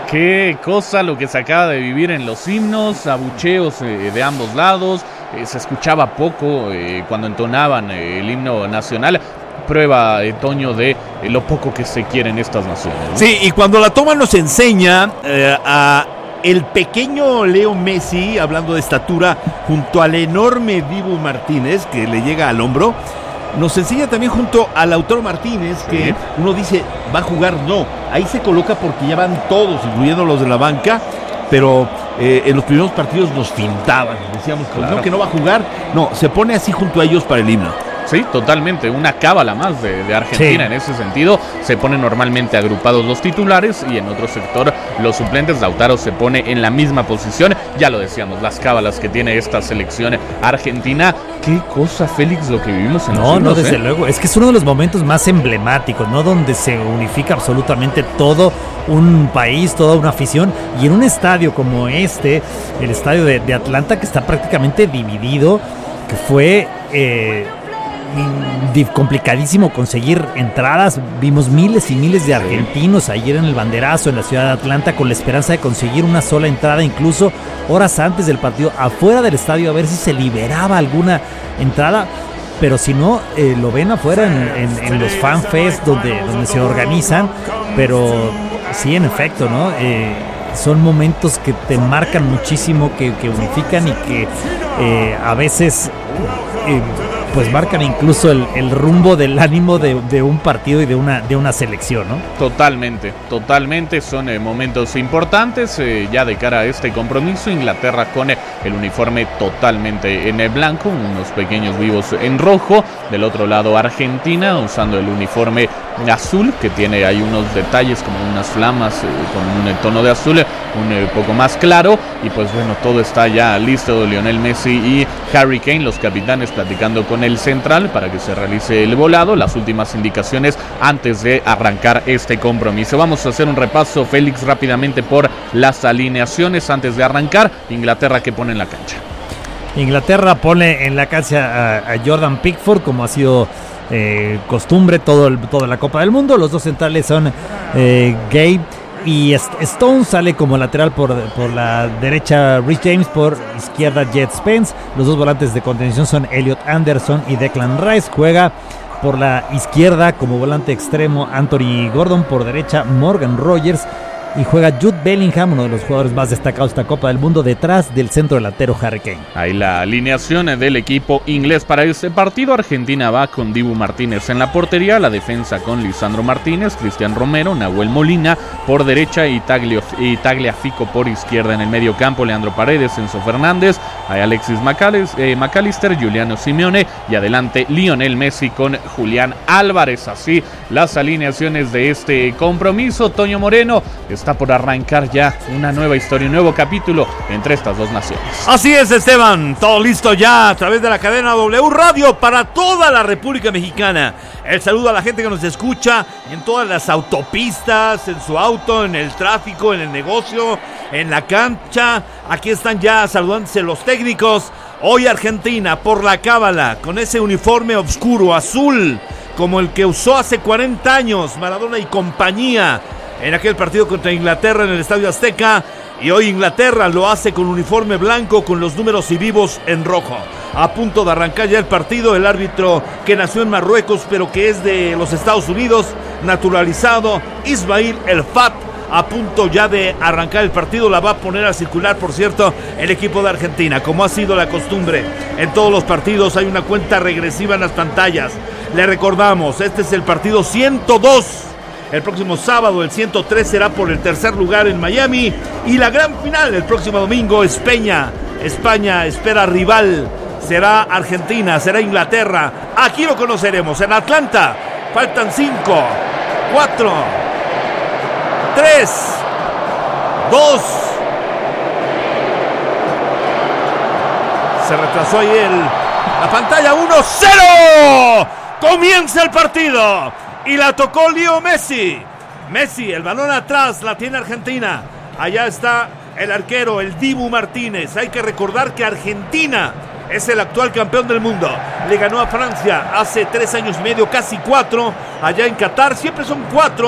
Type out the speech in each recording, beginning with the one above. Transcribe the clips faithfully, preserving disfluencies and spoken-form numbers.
Qué cosa lo que se acaba de vivir en los himnos, abucheos eh, de ambos lados, eh, se escuchaba poco eh, cuando entonaban eh, el himno nacional. Prueba, eh, Toño, de eh, lo poco que se quieren estas naciones, ¿no? Sí, y cuando la toma nos enseña eh, a el pequeño Leo Messi, hablando de estatura, junto al enorme Dibu Martínez, que le llega al hombro. Nos enseña también junto a Lautaro Martínez, que sí. Uno dice, ¿va a jugar? No, ahí se coloca porque ya van todos, incluyendo los de la banca, pero eh, en los primeros partidos nos fintaban, decíamos, pues, claro. No, que no va a jugar, no, se pone así junto a ellos para el himno. Sí, totalmente, una cábala más de, de Argentina, sí. En ese sentido, se ponen normalmente agrupados los titulares y en otro sector los suplentes. Lautaro se pone en la misma posición, ya lo decíamos, las cábalas que tiene esta selección argentina. Qué cosa, Félix, lo que vivimos en no, los himnos, No, desde ¿eh? luego, es que es uno de los momentos más emblemáticos, ¿no? Donde se unifica absolutamente todo un país, toda una afición, y en un estadio como este, el estadio de, de Atlanta, que está prácticamente dividido, que fue... Eh, complicadísimo conseguir entradas. Vimos miles y miles de argentinos ayer en el banderazo en la ciudad de Atlanta con la esperanza de conseguir una sola entrada, incluso horas antes del partido afuera del estadio, a ver si se liberaba alguna entrada, pero si no, eh, lo ven afuera en, en, en los fan fest donde, donde se organizan. Pero sí, en efecto, ¿no? Eh, son momentos que te marcan muchísimo, que, que unifican y que eh, a veces eh, pues marcan incluso el, el rumbo del ánimo de, de un partido y de una, de una selección, ¿no? Totalmente, totalmente, son eh, momentos importantes eh, ya de cara a este compromiso. Inglaterra con eh, el uniforme totalmente en el blanco, unos pequeños vivos en rojo. Del otro lado Argentina usando el uniforme azul, que tiene ahí unos detalles como unas flamas eh, con un tono de azul un eh, poco más claro. Y pues bueno, todo está ya listo. Lionel Messi y Harry Kane, los capitanes, platicando con el central para que se realice el volado, las últimas indicaciones antes de arrancar este compromiso. Vamos a hacer un repaso, Félix, rápidamente por las alineaciones antes de arrancar. Inglaterra, ¿qué pone en la cancha? Inglaterra pone en la cancha a, a Jordan Pickford, como ha sido eh, costumbre todo el, toda la Copa del Mundo. Los dos centrales son eh, Gabe y Stone. Sale como lateral por, por la derecha Rhys James, por izquierda Jet Spence. Los dos volantes de contención son Elliot Anderson y Declan Rice. Juega por la izquierda como volante extremo Anthony Gordon, por derecha Morgan Rogers, y juega Jude Bellingham, uno de los jugadores más destacados de esta Copa del Mundo, detrás del centro delantero Harry Kane. Ahí la alineación del equipo inglés para este partido. Argentina va con Dibu Martínez en la portería, la defensa con Lisandro Martínez, Cristian Romero, Nahuel Molina por derecha y, Taglio, y Tagliafico por izquierda. En el medio campo Leandro Paredes, Enzo Fernández, hay Alexis eh, McAllister, Giuliano Simeone y adelante Lionel Messi con Julián Álvarez. Así las alineaciones de este compromiso. Toño Moreno, está por arrancar ya una nueva historia, un nuevo capítulo entre estas dos naciones. Así es, Esteban, todo listo ya a través de la cadena W Radio para toda la República Mexicana. El saludo a la gente que nos escucha en todas las autopistas, en su auto, en el tráfico, en el negocio, en la cancha. Aquí están ya saludándose los técnicos. Hoy Argentina por la cábala, con ese uniforme oscuro azul, como el que usó hace cuarenta años Maradona y compañía en aquel partido contra Inglaterra en el Estadio Azteca. Y hoy Inglaterra lo hace con uniforme blanco, con los números y vivos en rojo. A punto de arrancar ya el partido, el árbitro que nació en Marruecos pero que es de los Estados Unidos, naturalizado, Ismail El Fat, a punto ya de arrancar el partido. La va a poner a circular, por cierto, el equipo de Argentina. Como ha sido la costumbre en todos los partidos, hay una cuenta regresiva en las pantallas. Le recordamos, este es el partido ciento dos. El próximo sábado el ciento tres será por el tercer lugar en Miami. Y la gran final el próximo domingo, España. España espera rival. Será Argentina, será Inglaterra. Aquí lo conoceremos en Atlanta. Faltan cinco, cuatro, tres, dos. Se retrasó ahí el, la pantalla. uno cero. Comienza el partido. Y la tocó Leo Messi. Messi, el balón atrás, la tiene Argentina. Allá está el arquero, el Dibu Martínez. Hay que recordar que Argentina es el actual campeón del mundo. Le ganó a Francia hace tres años y medio, casi cuatro, allá en Qatar. Siempre son cuatro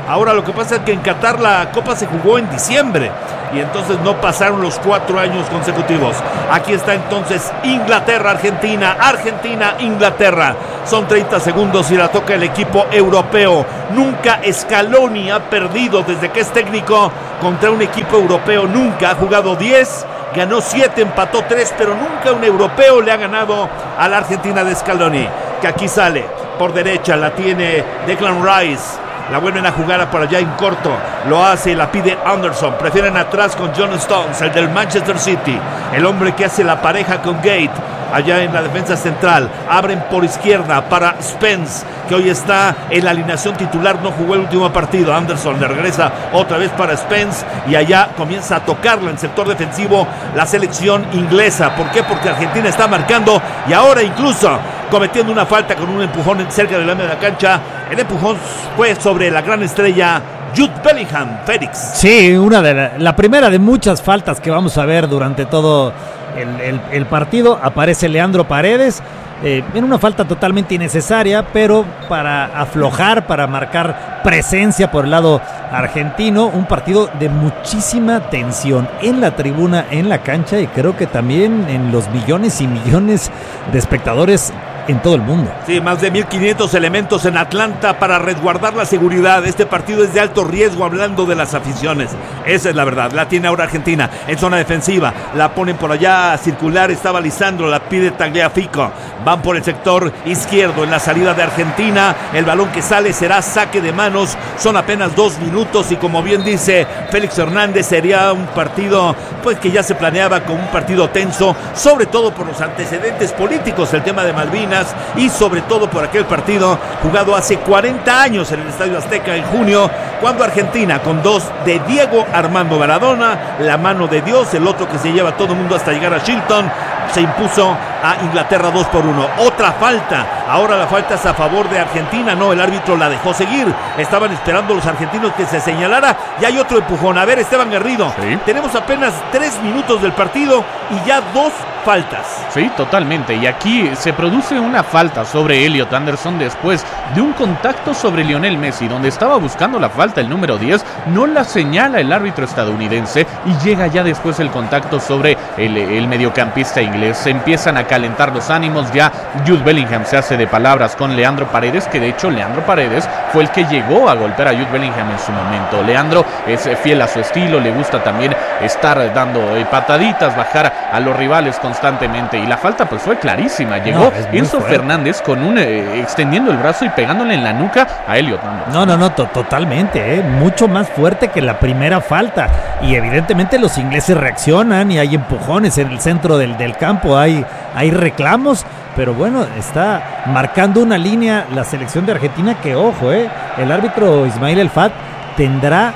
Ahora lo que pasa es que en Qatar la Copa se jugó en diciembre y entonces no pasaron los cuatro años consecutivos. Aquí está entonces Inglaterra, Argentina, Argentina, Inglaterra. Son treinta segundos y la toca el equipo europeo. Nunca Scaloni ha perdido desde que es técnico contra un equipo europeo. Nunca ha jugado diez, ganó siete, empató tres, pero nunca un europeo le ha ganado a la Argentina de Scaloni. Que aquí sale por derecha, la tiene Declan Rice. La vuelven a jugar por allá en corto. Lo hace y la pide Anderson. Prefieren atrás con John Stones, el del Manchester City. El hombre que hace la pareja con Gate. Allá en la defensa central. Abren por izquierda para Spence, que hoy está en la alineación titular. No jugó el último partido. Anderson le regresa otra vez para Spence. Y allá comienza a tocarlo en sector defensivo la selección inglesa. ¿Por qué? Porque Argentina está marcando. Y ahora incluso cometiendo una falta con un empujón cerca de la media de la cancha. El empujón fue sobre la gran estrella Jude Bellingham, Félix. Sí, una de la, la primera de muchas faltas que vamos a ver durante todo el, el, el partido. Aparece Leandro Paredes eh, en una falta totalmente innecesaria, pero para aflojar, para marcar presencia por el lado argentino. Un partido de muchísima tensión en la tribuna, en la cancha, y creo que también en los millones y millones de espectadores en todo el mundo. Sí, más de mil quinientos elementos en Atlanta para resguardar la seguridad. Este partido es de alto riesgo, hablando de las aficiones. Esa es la verdad. La tiene ahora Argentina en zona defensiva. La ponen por allá a circular. Estaba Lisandro, la pide Tagliafico. Van por el sector izquierdo en la salida de Argentina. El balón que sale será saque de manos. Son apenas dos minutos y, como bien dice Félix Hernández, sería un partido pues que ya se planeaba como un partido tenso, sobre todo por los antecedentes políticos, el tema de Malvinas, y sobre todo por aquel partido jugado hace cuarenta años en el Estadio Azteca en junio, cuando Argentina, con dos de Diego Armando Maradona, la mano de Dios, el otro que se lleva a todo el mundo hasta llegar a Shilton, se impuso a Inglaterra dos por uno. Otra falta. Ahora la falta es a favor de Argentina. No, el árbitro la dejó seguir. Estaban esperando los argentinos que se señalara. Y hay otro empujón. A ver, Esteban Garrido. ¿Sí? Tenemos apenas tres minutos del partido y ya dos faltas. Sí, totalmente. Y aquí se produce una falta sobre Elliot Anderson después de un contacto sobre Lionel Messi, donde estaba buscando la falta el número diez. No la señala el árbitro estadounidense y llega ya después el contacto sobre el, el mediocampista inglés. Se empiezan a calentar los ánimos. Ya Jude Bellingham se hace de palabras con Leandro Paredes, que de hecho Leandro Paredes fue el que llegó a golpear a Jude Bellingham en su momento. Leandro es fiel a su estilo, le gusta también estar dando pataditas, bajar a los rivales constantemente, y la falta pues fue clarísima. Llegó no, Enzo fuerte. Fernández con un eh, extendiendo el brazo y pegándole en la nuca a Elliot Anderson. No, no, no, to- totalmente, eh, mucho más fuerte que la primera falta, y evidentemente los ingleses reaccionan y hay empujones en el centro del, del campo, hay, hay reclamos, pero bueno, está marcando una línea la selección de Argentina que, ojo, eh, el árbitro Ismail El Fat tendrá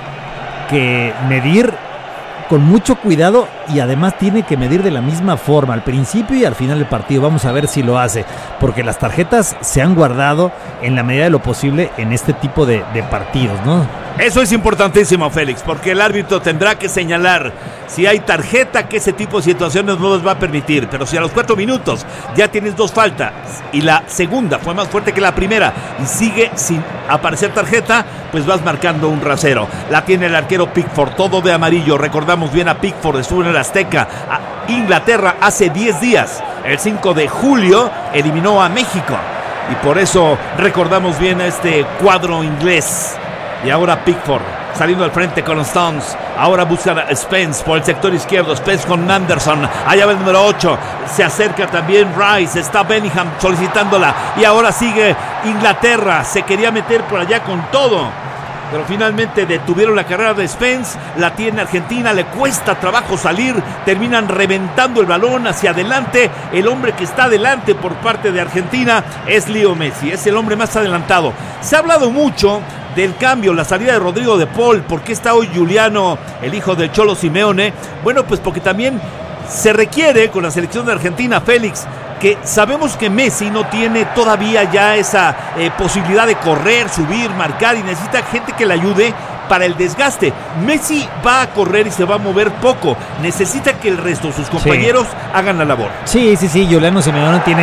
que medir con mucho cuidado, y además tiene que medir de la misma forma al principio y al final del partido. Vamos a ver si lo hace, porque las tarjetas se han guardado en la medida de lo posible en este tipo de, de partidos, ¿no? Eso es importantísimo, Félix, porque el árbitro tendrá que señalar si hay tarjeta, que ese tipo de situaciones no los va a permitir. Pero si a los cuatro minutos ya tienes dos faltas y la segunda fue más fuerte que la primera y sigue sin aparecer tarjeta, pues vas marcando un rasero. La tiene el arquero Pickford, todo de amarillo. Recordamos bien a Pickford, estuvo en el Azteca. A Inglaterra hace diez días, el cinco de julio, eliminó a México, y por eso recordamos bien a este cuadro inglés. Y ahora Pickford saliendo al frente con Stones. Ahora busca a Spence por el sector izquierdo. Spence con Anderson. Allá va el número ocho. Se acerca también Rice. Está Bellingham solicitándola. Y ahora sigue Inglaterra. Se quería meter por allá con todo, pero finalmente detuvieron la carrera de Spence. La tiene Argentina, le cuesta trabajo salir. Terminan reventando el balón hacia adelante. El hombre que está adelante por parte de Argentina es Leo Messi. Es el hombre más adelantado. Se ha hablado mucho del cambio, la salida de Rodrigo de Paul. ¿Por qué está hoy Juliano, el hijo del Cholo Simeone? Bueno, pues porque también se requiere con la selección de Argentina, Félix, que sabemos que Messi no tiene todavía ya esa eh, posibilidad de correr, subir, marcar, y necesita gente que le ayude para el desgaste. Messi va a correr y se va a mover poco. Necesita que el resto, sus compañeros, sí, hagan la labor. Sí, sí, sí, Juliano Simeone tiene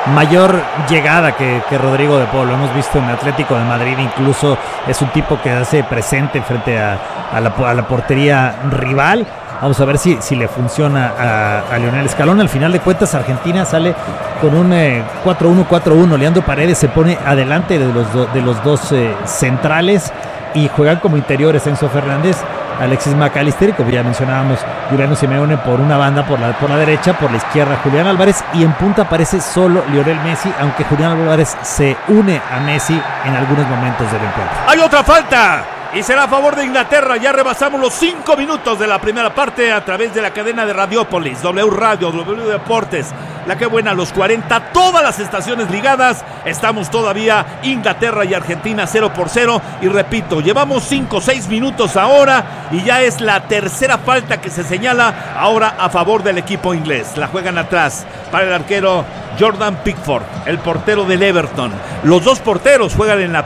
mayor llegada que, que Rodrigo de Paul. Lo hemos visto en Atlético de Madrid, incluso es un tipo que hace presente frente a, a, la, a la portería rival. Vamos a ver si, si le funciona a, a Lionel Scaloni. Al final de cuentas, Argentina sale con un eh, cuatro uno cuatro uno. Leandro Paredes se pone adelante de los, do, de los dos eh, centrales y juegan como interiores Enzo Fernández, Alexis McAllister y, como ya mencionábamos, Juliano Simeone por una banda por la, por la derecha, por la izquierda Julián Álvarez, y en punta aparece solo Lionel Messi, aunque Julián Álvarez se une a Messi en algunos momentos del encuentro. ¡Hay otra falta! Y será a favor de Inglaterra. Ya rebasamos los cinco minutos de la primera parte a través de la cadena de Radiópolis, W Radio, W Deportes, La Que Buena, los cuarenta, todas las estaciones ligadas. Estamos todavía Inglaterra y Argentina cero por cero. Y repito, llevamos cinco o seis minutos ahora y ya es la tercera falta que se señala ahora a favor del equipo inglés. La juegan atrás para el arquero Jordan Pickford, el portero del Everton. Los dos porteros juegan en la